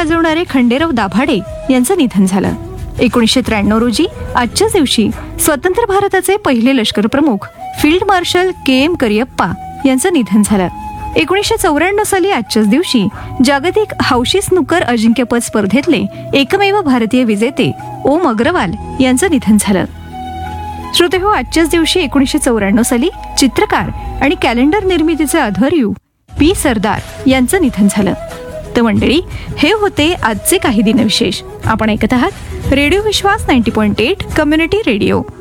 वाजवणारे खंडेराव दाभाडे यांचं निधन झालं. 1993 रोजी आजच्याच दिवशी स्वतंत्र भारताचे पहिले लष्कर प्रमुख फील्ड मार्शल के.एम. करियप्पा यांचं निधन झालं. 1994 साली आजच्याच दिवशी जागतिक हौशी स्नूकर अजिंक्यपद स्पर्धेतले एकमेव भारतीय विजेते ओम अग्रवाल यांचं निधन झालं. श्रोतेहो, आजच्याच दिवशी 1994 साली चित्रकार आणि कॅलेंडर निर्मितीचे आधारयू पी सरदार यांचं निधन झालं. तर मंडळी, हे होते आजचे काही दिनविशेष. आपण ऐकत आहात रेडिओ विश्वास 90.8 कम्युनिटी रेडिओ.